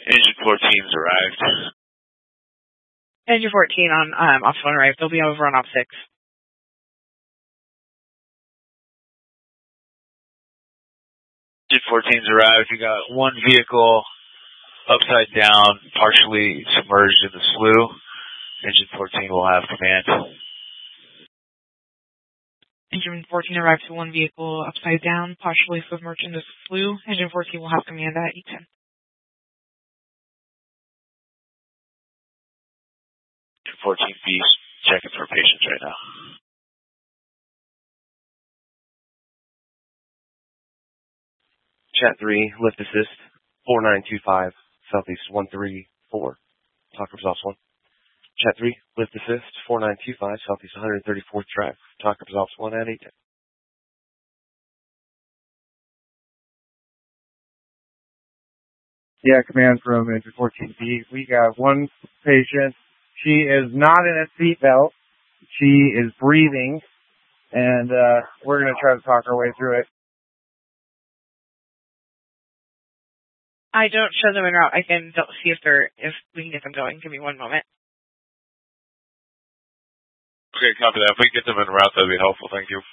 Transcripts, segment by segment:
Engine 14's arrived. Engine 14 on Ops 1 arrived. They'll be over on Ops 6. Engine 14's arrived. We got one vehicle upside down, partially submerged in the slough. Engine 14 will have command. Engine 14 arrived to one vehicle upside down, partially submerged in the slough. Engine 14 will have command at 810. 14B checking for patients right now. Chat 3, lift assist, 4925, Southeast 134. Talk Ops 1. Chat 3, lift assist, 4925, Southeast 134th Drive. Talk Ops 1 at 810. Yeah, command from Engine 14B. We got one patient. She is not in a seatbelt. She is breathing, and we're going to try to talk our way through it. I don't show them en route. I can see if we can get them going. Give me one moment. Okay, copy that. If we can get them en route, that'd be helpful. Thank you.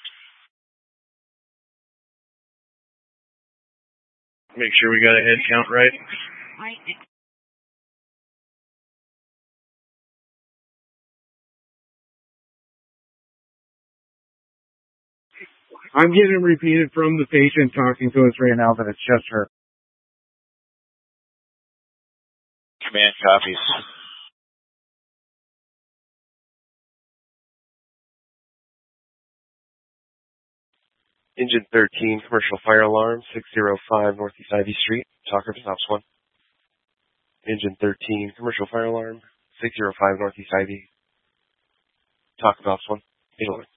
Make sure we got a head count right. I'm getting repeated from the patient talking to us right now that it's just her. Command copies. Engine 13, commercial fire alarm, 605 Northeast Ivy Street. Talk Ops 1. Engine 13, commercial fire alarm, 605 Northeast Ivy. Talk Ops 1.